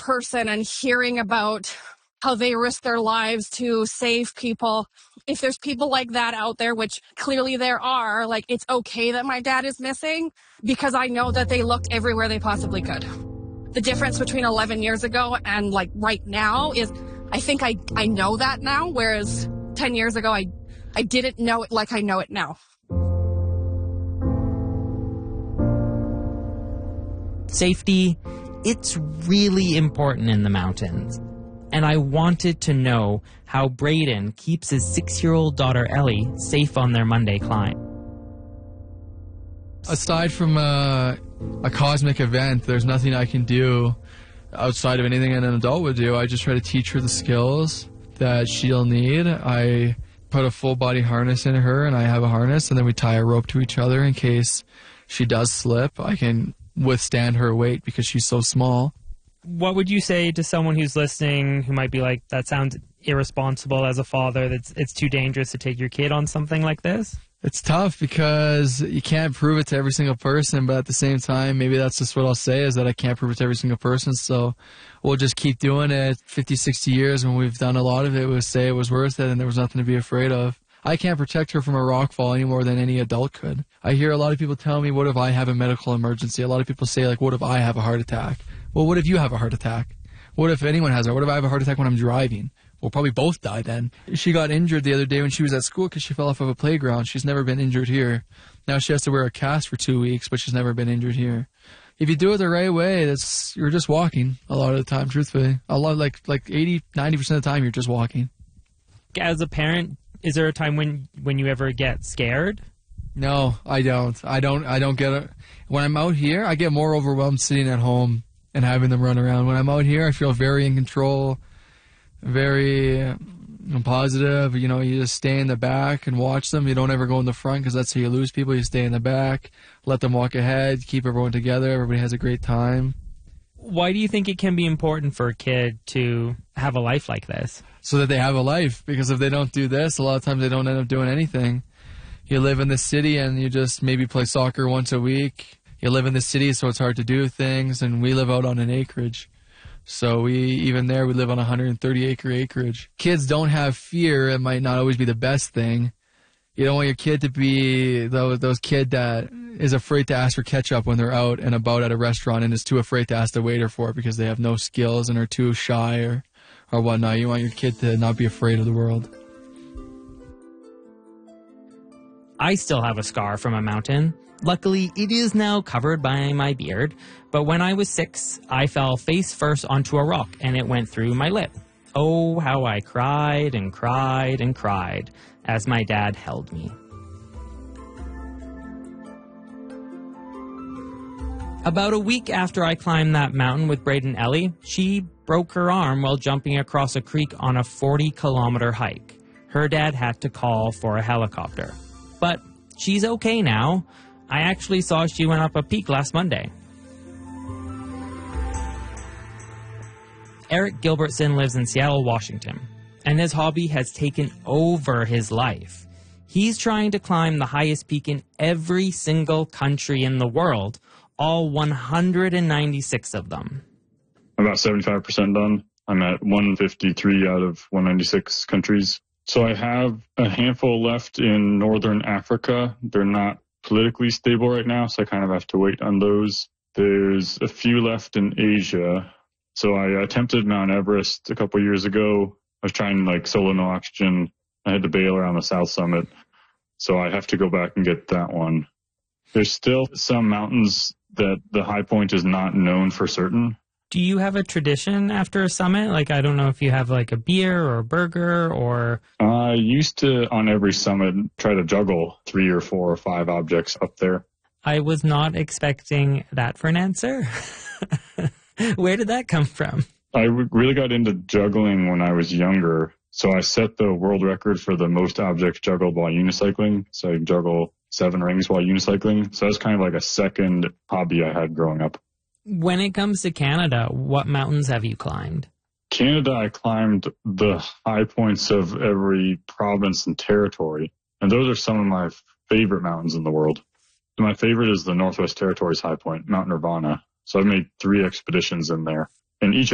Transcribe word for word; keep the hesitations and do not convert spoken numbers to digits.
person and hearing about how they risk their lives to save people. If there's people like that out there, which clearly there are, like, it's okay that my dad is missing because I know that they looked everywhere they possibly could. The difference between eleven years ago and like right now is I think I, I know that now, whereas ten years ago, I, I didn't know it like I know it now. Safety, it's really important in the mountains. And I wanted to know how Braden keeps his six-year-old daughter Ellie safe on their Monday climb. Aside from a, a cosmic event, there's nothing I can do outside of anything an adult would do. I just try to teach her the skills that she'll need. I put a full-body harness in her, and I have a harness, and then we tie a rope to each other in case she does slip. I can withstand her weight because she's so small. What would you say to someone who's listening who might be like, that sounds irresponsible as a father, that's it's too dangerous to take your kid on something like this? It's tough because you can't prove it to every single person, but at the same time, maybe that's just what I'll say, is that I can't prove it to every single person, so we'll just keep doing it. fifty, sixty years when we've done a lot of it, we'll say it was worth it and there was nothing to be afraid of. I can't protect her from a rock fall any more than any adult could. I hear a lot of people tell me, what if I have a medical emergency? A lot of people say, like, what if I have a heart attack? Well, what if you have a heart attack? What if anyone has it? What if I have a heart attack when I'm driving? We'll probably both die then. She got injured the other day when she was at school because she fell off of a playground. She's never been injured here. Now she has to wear a cast for two weeks, but she's never been injured here. If you do it the right way, that's you're just walking a lot of the time, truthfully. A lot, like like eighty, ninety percent of the time, you're just walking. As a parent, is there a time when, when you ever get scared? No, I don't. I don't. I don't get it. When I'm out here, I get more overwhelmed sitting at home and having them run around. When I'm out here, I feel very in control, very um, positive. You know, you just stay in the back and watch them. You don't ever go in the front because that's how you lose people. You stay in the back, let them walk ahead, keep everyone together. Everybody has a great time. Why do you think it can be important for a kid to have a life like this? So that they have a life, because if they don't do this, a lot of times they don't end up doing anything. You live in the city and you just maybe play soccer once a week. You live in the city, so it's hard to do things, and we live out on an acreage. So we, even there, we live on one hundred thirty acre acreage. Kids don't have fear. It might not always be the best thing. You don't want your kid to be those, those kid that is afraid to ask for ketchup when they're out and about at a restaurant and is too afraid to ask the waiter for it because they have no skills and are too shy or, or whatnot. You want your kid to not be afraid of the world. I still have a scar from a mountain. Luckily, it is now covered by my beard, but when I was six, I fell face first onto a rock and it went through my lip. Oh, how I cried and cried and cried as my dad held me. About a week after I climbed that mountain with Braden Ellie, she broke her arm while jumping across a creek on a forty kilometer hike. Her dad had to call for a helicopter. But she's okay now. I actually saw she went up a peak last Monday. Eric Gilbertson lives in Seattle, Washington, and his hobby has taken over his life. He's trying to climb the highest peak in every single country in the world, all one hundred ninety-six of them. I'm about seventy-five percent done. I'm at one fifty-three out of one ninety-six countries. So I have a handful left in Northern Africa. They're not politically stable right now, so I kind of have to wait on those. There's a few left in Asia. So I attempted Mount Everest a couple years ago. I was trying like solo no oxygen. I had to bail around the South Summit. So I have to go back and get that one. There's still some mountains that the high point is not known for certain. Do you have a tradition after a summit? Like, I don't know if you have like a beer or a burger or... I used to, on every summit, try to juggle three or four or five objects up there. I was not expecting that for an answer. Where did that come from? I really got into juggling when I was younger. So I set the world record for the most objects juggled while unicycling. So I juggle seven rings while unicycling. So that's kind of like a second hobby I had growing up. When it comes to Canada, what mountains have you climbed? Canada, I climbed the high points of every province and territory. And those are some of my favorite mountains in the world. My favorite is the Northwest Territories high point, Mount Nirvana. So I've made three expeditions in there. And each